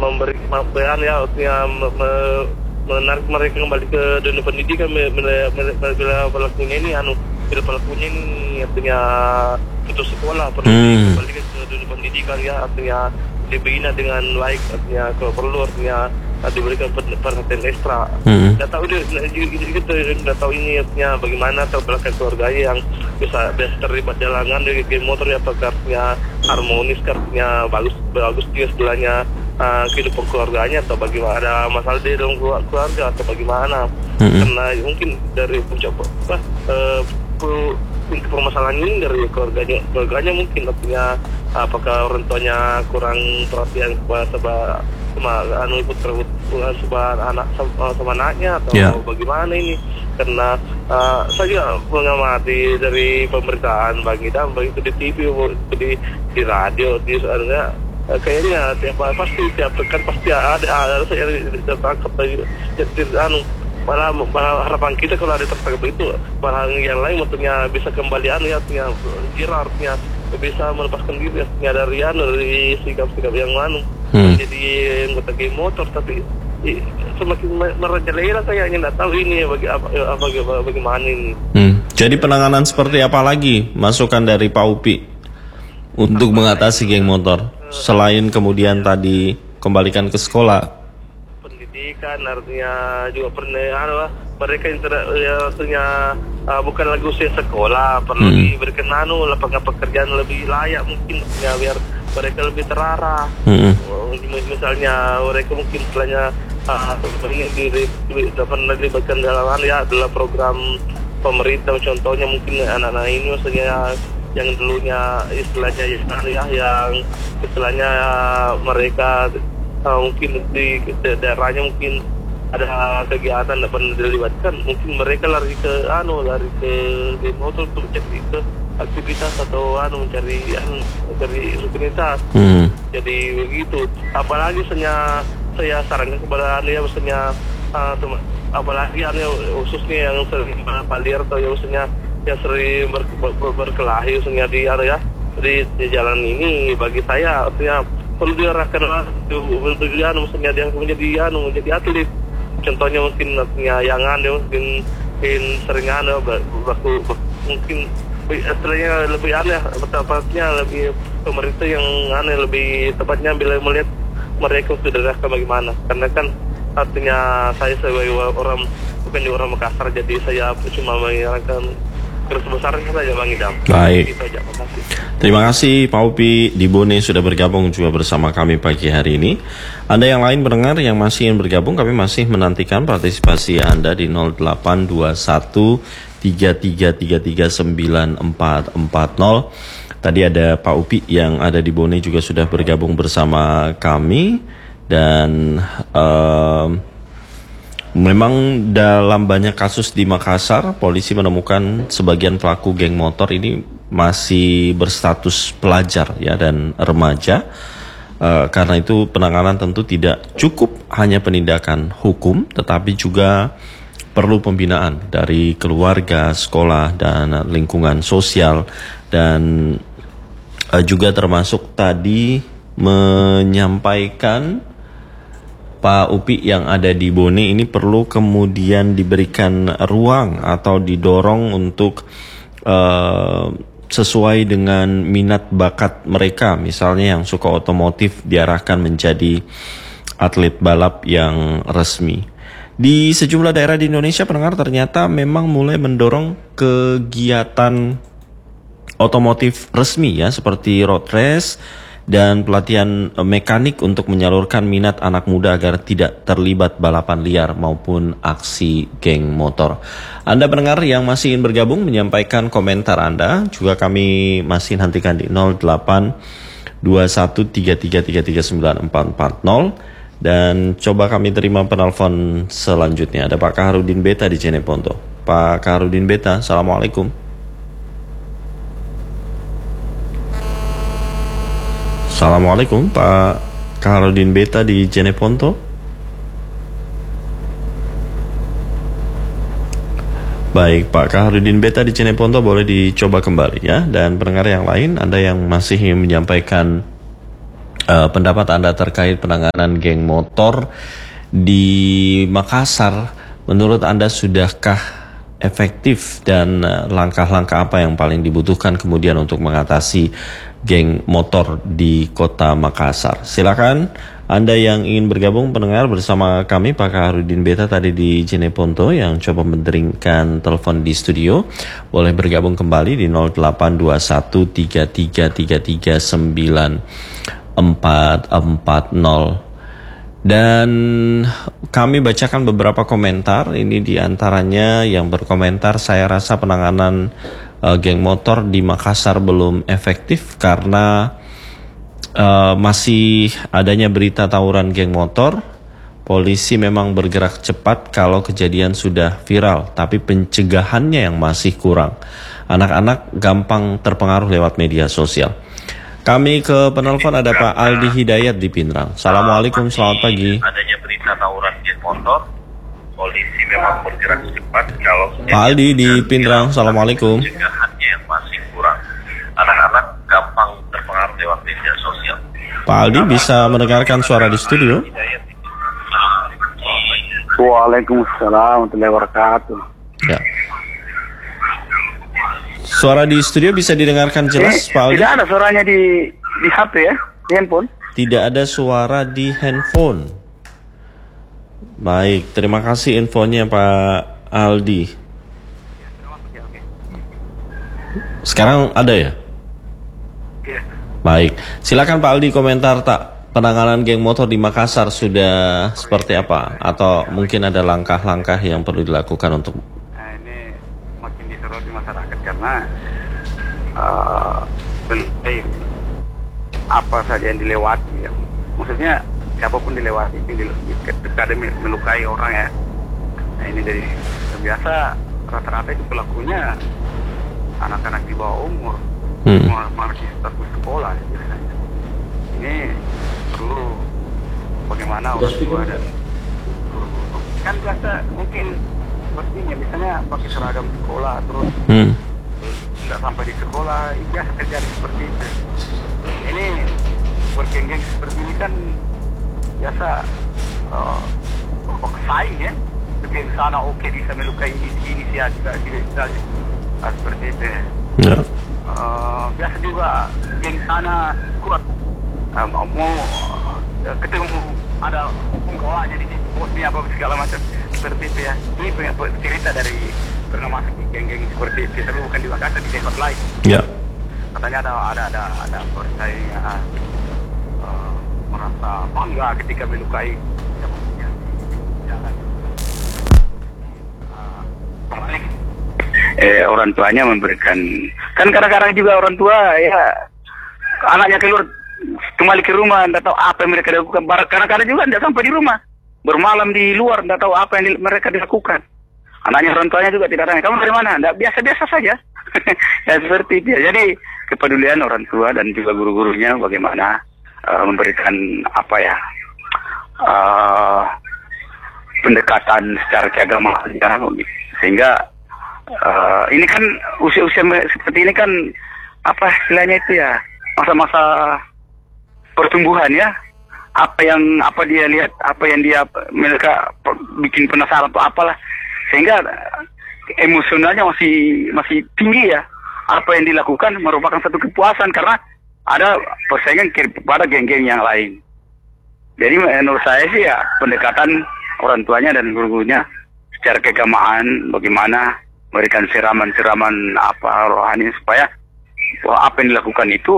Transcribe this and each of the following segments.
memberi kemampuan ya, menarik mereka kembali ke dunia pendidikan bila pelakunya ini artinya putus sekolah perlu kembali ke dunia pendidikan ya, artinya dibina dengan baik, artinya kalau perlu artinya diberikan perhatian ekstra. Nggak tahu nggak tahu ini artinya bagaimana atau belakang keluarganya yang bisa terlibat jalangan dari geng motor ya, apakah artinya harmonis, artinya bagus dia sebelahnya kehidupan keluarganya, atau bagaimana ada masalah di dalam keluarga atau bagaimana. Karena mungkin dari puncak permasalahan ini dari keluarganya mungkin, artinya apakah orang tuanya kurang perhatian kepada sama anaknya atau bagaimana ini. Karena saya mengamati dari pemberitaan bagi itu di TV, di radio, di sebenarnya kayaknya pasti tiap pekan pasti ada saya tertangkap malah harapan kita kalau ada tertangkap itu, malah yang lain maksudnya bisa kembali artinya artinya bisa melepaskan diri artinya dari sikap-sikap yang jadi anggota geng motor. Tapi semakin merajalela kayaknya, nggak tahu ini bagaimana ini. Jadi penanganan seperti apa lagi masukan dari Pak Upi untuk mengatasi geng motor selain kemudian tadi kembalikan ke sekolah? Pendidikan artinya juga pernah mereka artinya bukan lagi usia sekolah, perlu diberikan lapangan pekerjaan lebih layak mungkin ya, biar mereka lebih terarah. Misalnya mereka mungkin istilahnya pernah dilibatkan dalam adalah program pemerintah, contohnya mungkin anak-anak ini maksudnya yang dulunya istilahnya yang istilahnya mereka mungkin di daerahnya mungkin ada kegiatan yang pernah dilibatkan, mungkin mereka lari ke geng motor untuk mencari ke aktivitas atau mencari rutinitas. Jadi begitu. Apalagi saya sarankan kepada maksudnya apalagi khususnya yang sering palir atau yang maksudnya yang sering berkelahi maksudnya di jalan ini, bagi saya artinya perlu diarahkan maksudnya dia menjadi atlet. Contohnya mungkin artinya yang mungkin sering mungkin istilahnya lebih tepatnya lebih pemerintah yang lebih tepatnya bila melihat mereka sudah bagaimana. Karena kan artinya saya sebagai orang bukan di orang Makassar, jadi saya cuma mengingatkan garis besarnya saja Bang Idam. Baik. Terima kasih Pak Upi di Bone sudah bergabung juga bersama kami pagi hari ini. Anda yang lain pendengar yang masih ingin bergabung, kami masih menantikan partisipasi Anda di 0821 33339440. Tadi ada Pak Upi yang ada di Bone juga sudah bergabung bersama kami. Dan memang dalam banyak kasus di Makassar, polisi menemukan sebagian pelaku geng motor ini masih berstatus pelajar ya dan remaja. Karena itu penanganan tentu tidak cukup hanya penindakan hukum, tetapi juga perlu pembinaan dari keluarga, sekolah, dan lingkungan sosial. Dan juga termasuk tadi menyampaikan Pak Upi yang ada di Bone ini perlu kemudian diberikan ruang atau didorong untuk sesuai dengan minat bakat mereka. Misalnya yang suka otomotif diarahkan menjadi atlet balap yang resmi. Di sejumlah daerah di Indonesia pendengar ternyata memang mulai mendorong kegiatan otomotif resmi ya, seperti road race dan pelatihan mekanik untuk menyalurkan minat anak muda agar tidak terlibat balapan liar maupun aksi geng motor. Anda pendengar yang masih ingin bergabung menyampaikan komentar Anda, juga kami masih nantikan di 082133339440. Dan coba kami terima penelpon selanjutnya. Ada Pak Kaharudin Beta di Jeneponto. Pak Kaharudin Beta, Assalamualaikum. Assalamualaikum Pak Kaharudin Beta di Jeneponto. Baik Pak Kaharudin Beta di Jeneponto, boleh dicoba kembali ya. Dan pendengar yang lain, Anda yang masih ingin menyampaikan pendapat Anda terkait penanganan geng motor di Makassar. Menurut Anda sudahkah efektif dan langkah-langkah apa yang paling dibutuhkan kemudian untuk mengatasi geng motor di kota Makassar? Silakan Anda yang ingin bergabung pendengar bersama kami Pak Kaharudin Beta tadi di Jeneponto yang coba menderingkan telepon di studio, boleh bergabung kembali di 0821333940. Dan kami bacakan beberapa komentar. Ini diantaranya yang berkomentar, saya rasa penanganan geng motor di Makassar belum efektif karena masih adanya berita tawuran geng motor. Polisi memang bergerak cepat kalau kejadian sudah viral, tapi pencegahannya yang masih kurang. Anak-anak gampang terpengaruh lewat media sosial. Kami ke penelpon, ada Pak Aldi Hidayat di Pindrang. Assalamualaikum, selamat pagi. Adanya berita tawuran geng motor, polisi memang bergerak cepat kalau Pak Aldi di Pindrang, assalamualaikum. pencegahannya yang masih kurang. Anak-anak gampang terpengaruh lewat media sosial. Pak Aldi bisa mendengarkan suara di studio? Waalaikumsalam warahmatullahi wabarakatuh. Ya. Suara di studio bisa didengarkan jelas, Pak Aldi? Tidak ada suaranya di HP ya, di handphone. Tidak ada suara di handphone. Baik, terima kasih infonya Pak Aldi. Sekarang ada ya? Iya. Baik, silakan Pak Aldi komentar tak penanganan geng motor di Makassar sudah seperti apa? Atau mungkin ada langkah-langkah yang perlu dilakukan untuk... Nah, ini makin disoroti masyarakat karena apa saja yang dilewati ya. Maksudnya siapapun dilewati ini ketika ada melukai orang ya. Nah ini dari biasa rata-rata itu pelakunya anak-anak di bawah umur, masih status sekolah ya, biasanya. Ini perlu bagaimana orang tua dan guru-guru. Kan biasa mungkin sepertinya misalnya pakai seragam sekolah terus tidak sampai di sekolah, itu biasa terjadi seperti itu. Ini bergeng-geng seperti ini kan biasa saing ya. Geng sana oke bisa melukai ini dia juga seperti itu. Ya. Biasa juga geng sana kuat mau ketemu ada hukum kawannya di bosnya apa segala macam seperti itu ya. Ini cerita dari pernah masuk di geng-geng seperti itu, tapi bukan di Makassar, di tempat lain. Ya. Katanya ada percaya merasa bangga ketika melukai orang tuanya memberikan, kan kadang-kadang juga orang tua ya anaknya keluar kembali ke rumah tidak tahu apa yang mereka lakukan. Kadang-kadang juga tidak sampai di rumah, bermalam di luar tidak tahu apa yang mereka dilakukan. Anaknya orang tuanya juga tidak tanya kamu dari mana, tidak, biasa-biasa saja. Ya seperti itu. Jadi kepedulian orang tua dan juga guru-gurunya bagaimana memberikan apa ya pendekatan secara keagamaan ya, sehingga ini kan usia-usia seperti ini kan apa istilahnya itu ya, masa-masa pertumbuhan ya, apa dia lihat, apa yang mereka bikin penasaran atau apalah, sehingga emosionalnya masih tinggi ya. Apa yang dilakukan merupakan satu kepuasan karena ada persaingan kepada geng-geng yang lain. Jadi menurut saya sih ya pendekatan orang tuanya dan guru-gurunya secara keagamaan, bagaimana memberikan siraman-siraman apa rohani supaya bahwa apa yang dilakukan itu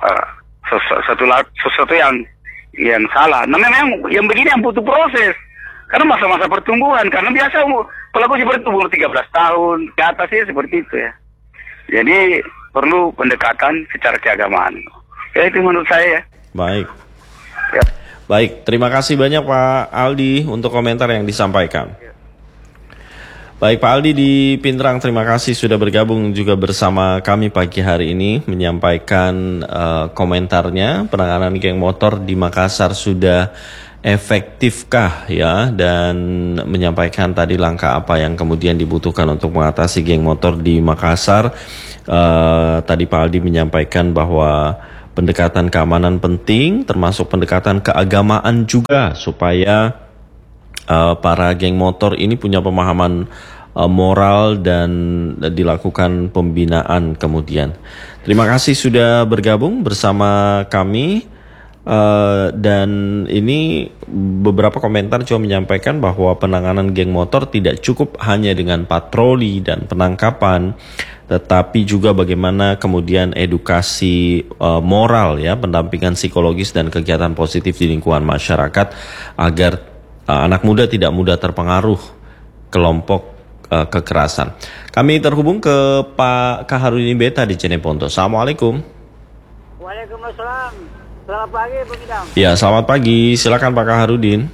sesuatu yang salah. Nah memang yang begini yang butuh proses karena masa-masa pertumbuhan, karena biasa pelaku seperti itu umur 13 tahun ke atas ya seperti itu ya. Jadi perlu pendekatan secara keagamaan. Ya itu menurut saya ya. Baik. Ya. Baik, terima kasih banyak Pak Aldi untuk komentar yang disampaikan. Baik Pak Aldi di Pindrang, terima kasih sudah bergabung juga bersama kami pagi hari ini menyampaikan komentarnya. Penanganan geng motor di Makassar sudah efektifkah ya, dan menyampaikan tadi langkah apa yang kemudian dibutuhkan untuk mengatasi geng motor di Makassar. Tadi Pak Aldi menyampaikan bahwa pendekatan keamanan penting, termasuk pendekatan keagamaan juga, supaya para geng motor ini punya pemahaman moral dan dilakukan pembinaan kemudian. Terima kasih sudah bergabung bersama kami. Dan ini beberapa komentar juga menyampaikan bahwa penanganan geng motor tidak cukup hanya dengan patroli dan penangkapan, tetapi juga bagaimana kemudian edukasi moral, ya, pendampingan psikologis dan kegiatan positif di lingkungan masyarakat agar anak muda tidak mudah terpengaruh kelompok kekerasan. Kami terhubung ke Pak Kaharudin Beta di Jeneponto. Assalamualaikum. Waalaikumsalam. Selamat pagi, Bung Idam. Ya, selamat pagi. Silakan Pak Kaharudin.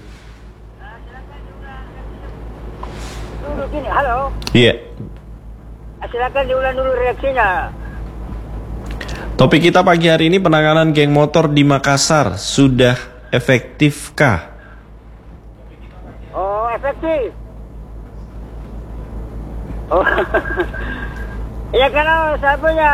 Dulu gini, halo. Iya. Silakan diulang dulu reaksinya. Topik kita pagi hari ini, penanganan geng motor di Makassar sudah efektifkah? Oh, efektif. Oh. Ya, kalau saya punya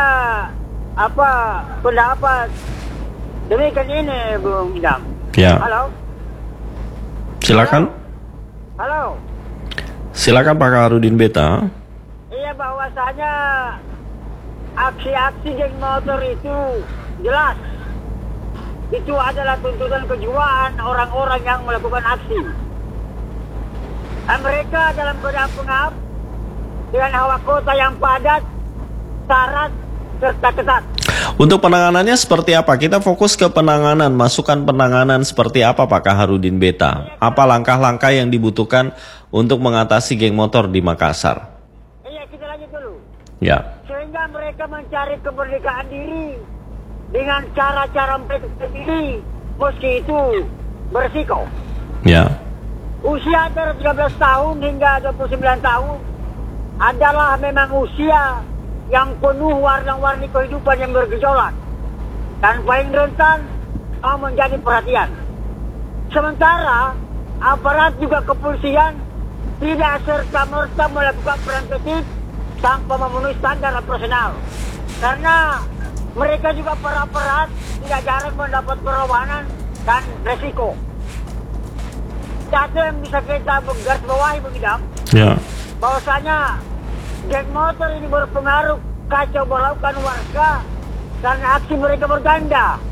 pendapat demikian ini, Bung Idam. Ya. Halo. Silakan. Halo. Silakan Pak Kaharudin Beta. Iya, bahwasanya aksi-aksi geng motor itu jelas itu adalah tuntutan kejiwaan orang-orang yang melakukan aksi. Dan mereka dalam keadaan pengap dengan hawa kota yang padat, syarat serta ketat. Untuk penanganannya seperti apa? Kita fokus ke penanganan, masukan penanganan seperti apa Pak Kaharudin Beta? Apa langkah-langkah yang dibutuhkan untuk mengatasi geng motor di Makassar? Iya, kita lanjut dulu. Ya. Sehingga mereka mencari kemerdekaan diri dengan cara-cara mereka sendiri, meski itu berisiko. Ya. Usia antara 13 tahun hingga 29 tahun adalah memang usia yang penuh warna-warni kehidupan yang bergejolak dan paling rentan mau menjadi perhatian. Sementara aparat juga kepolisian tidak serta-merta melakukan preventif tanpa memenuhi standar operasional, karena mereka juga para aparat tidak jarang mendapat perlawanan dan resiko. Satu yang bisa kita garis bawahi, Bung Idam, Ya. bahwasanya geng motor ini berpengaruh kacau balaukan warga karena aksi mereka berganda.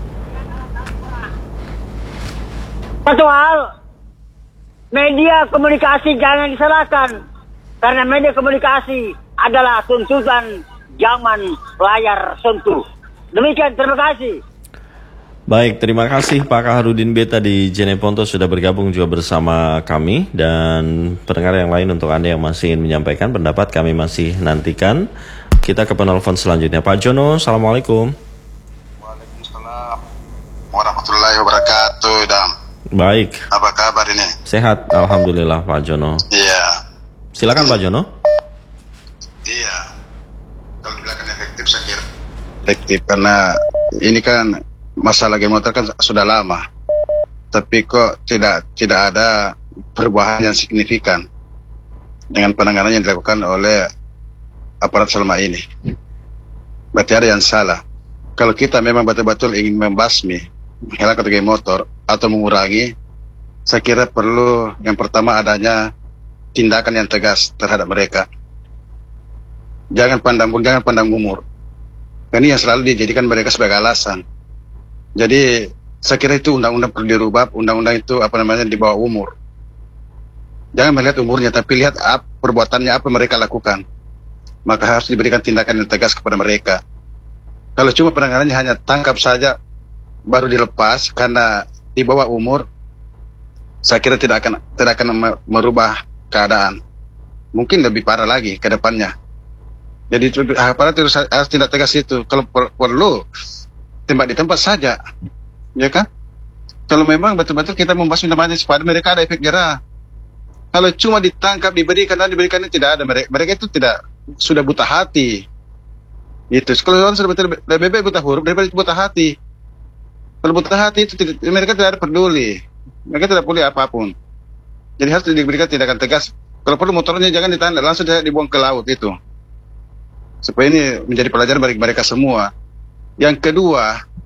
Satu hal, media komunikasi jangan disalahkan, karena media komunikasi adalah tuntutan zaman layar sentuh. Demikian, terima kasih. Baik, terima kasih Pak Kaharudin Beta di Jeneponto sudah bergabung juga bersama kami. Dan pendengar yang lain, untuk Anda yang masih ingin menyampaikan pendapat, kami masih nantikan. Kita ke penelpon selanjutnya. Pak Jono, Assalamualaikum. Waalaikumsalam warahmatullahi wabarakatuh, Dam. Baik. Apa kabar ini? Sehat, Alhamdulillah Pak Jono. Iya. Silakan Pak Jono. Iya. Kalau dibilang efektif, saya kira efektif karena ini kan masalah geng motor kan sudah lama, tapi kok tidak ada perubahan yang signifikan dengan penanganan yang dilakukan oleh aparat selama ini. Berarti ada yang salah. Kalau kita memang betul-betul ingin membasmi, menghilangkan geng motor atau mengurangi, saya kira perlu yang pertama adanya tindakan yang tegas terhadap mereka. Jangan pandang umur. Ini yang selalu dijadikan mereka sebagai alasan. Jadi saya kira itu undang-undang perlu dirubah, undang-undang itu di bawah umur. Jangan melihat umurnya, tapi lihat perbuatannya apa mereka lakukan. Maka harus diberikan tindakan yang tegas kepada mereka. Kalau cuma penanganannya hanya tangkap saja baru dilepas karena di bawah umur, saya kira tidak akan merubah keadaan. Mungkin lebih parah lagi ke depannya. Jadi aparat harus tindak tegas itu. Kalau perlu tembak di tempat saja, ya kan? Kalau memang betul-betul kita membahas namanya supaya mereka ada efek jerah. Kalau cuma ditangkap, diberikan tidak ada. Mereka itu tidak, sudah buta hati. Itu kalau orang sudah betul lebih baik buta huruf daripada buta hati. Kalau buta hati itu mereka tidak ada peduli. Mereka tidak peduli apapun. Jadi harus diberikan tindakan tegas. Kalau perlu motornya jangan ditahan, langsung dibuang ke laut itu. Supaya ini menjadi pelajaran bagi mereka semua. Yang kedua,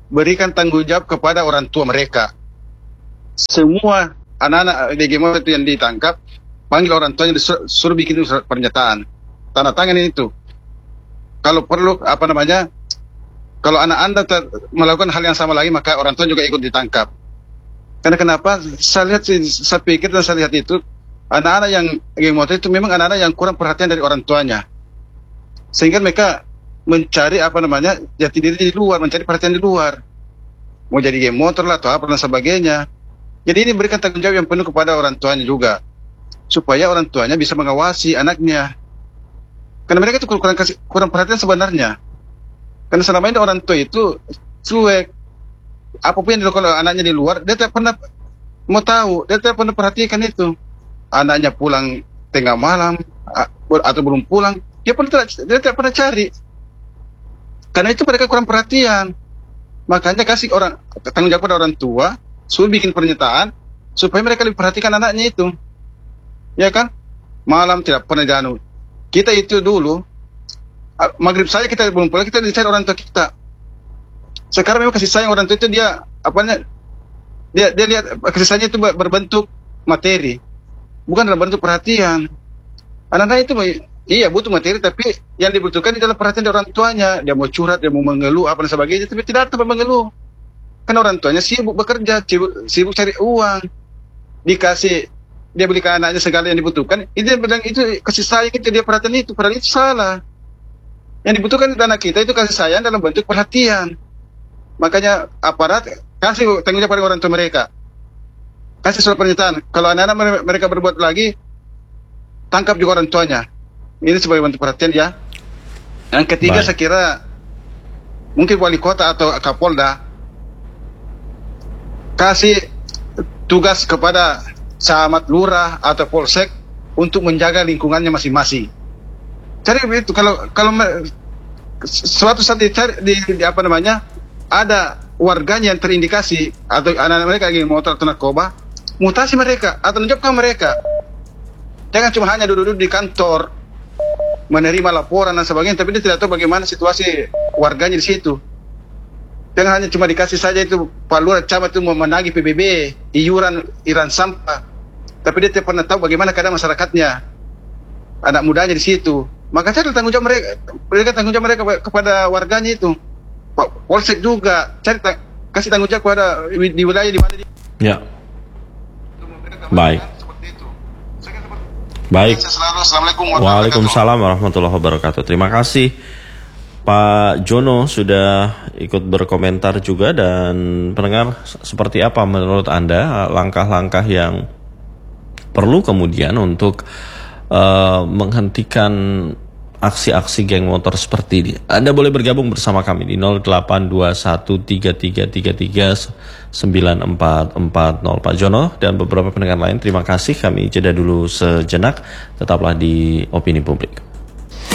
berikan tanggung jawab kepada orang tua mereka. Semua anak-anak di geng motor itu yang ditangkap, panggil orang tuanya, suruh bikin surat pernyataan, tanda tangan itu. Kalau perlu kalau anak Anda melakukan hal yang sama lagi, maka orang tua juga ikut ditangkap. Karena kenapa? Saya pikir dan saya lihat itu, anak-anak yang geng motor itu memang anak-anak yang kurang perhatian dari orang tuanya. Sehingga mereka mencari jati diri di luar, mencari perhatian di luar. Mau jadi geng motor lah atau apa dan sebagainya. Jadi ini berikan tanggung jawab yang penuh kepada orang tuanya juga, supaya orang tuanya bisa mengawasi anaknya. Karena mereka itu kurang perhatian sebenarnya. Karena selama ini orang tua itu cuek. Apapun yang dilakukan oleh anaknya di luar, dia tidak pernah mau tahu, dia tidak pernah perhatikan itu. Anaknya pulang tengah malam atau belum pulang, dia tidak pernah cari. Karena itu mereka kurang perhatian. Makanya kasih tanggung jawab pada orang tua, suruh bikin pernyataan supaya mereka lebih perhatikan anaknya itu. Ya kan? Malam tidak pernah janu. Kita itu dulu maghrib saja kita belum pulang, kita dicari orang tua kita. Sekarang memang kasih sayang orang tua itu dia lihat kasih sayang itu berbentuk materi, bukan dalam bentuk perhatian. Anak-anak itu iya butuh materi, tapi yang dibutuhkan adalah perhatian dari orang tuanya. Dia mau curhat, dia mau mengeluh apa dan sebagainya, tapi tidak ada tempat mengeluh. Kan orang tuanya sibuk bekerja, sibuk cari uang, dia belikan anaknya segala yang dibutuhkan. Itu bilang itu kasih sayang, itu dia perhatian itu, padahal itu salah. Yang dibutuhkan dari anak kita itu kasih sayang dalam bentuk perhatian. Makanya aparat kasih tanggung jawab pada orang tua mereka, kasih surat pernyataan. Kalau anak-anak mereka berbuat lagi, tangkap juga orang tuanya. Ini sebagai bentuk perhatian ya. Yang ketiga, saya kira mungkin wali kota atau Kapolda kasih tugas kepada camat, lurah atau polsek untuk menjaga lingkungannya masing-masing. Cari begitu. Kalau suatu saat ada warganya yang terindikasi atau anak-anak mereka geng motor atau narkoba, mutasi mereka atau menjawabkan mereka. Jangan cuma hanya duduk-duduk di kantor menerima laporan dan sebagainya, tapi dia tidak tahu bagaimana situasi warganya di situ. Jangan hanya cuma dikasih saja itu Pak Lurah camat itu mau menagih PBB, iuran sampah, tapi dia tidak pernah tahu bagaimana keadaan masyarakatnya, anak mudanya di situ. Maka cari tanggung jawab mereka kepada warganya itu. Pak Polsek juga kasih tanggung jawab kepada di wilayah di mana dia. Ya. Baik. Baik. Waalaikumsalam warahmatullahi wabarakatuh. Terima kasih Pak Jono sudah ikut berkomentar juga. Dan pendengar, seperti apa menurut Anda langkah-langkah yang perlu kemudian untuk menghentikan aksi-aksi geng motor seperti ini? Anda boleh bergabung bersama kami di 082133339440. Pak Jono dan beberapa pendengar lain, terima kasih. Kami jeda dulu sejenak. Tetaplah di Opini Publik.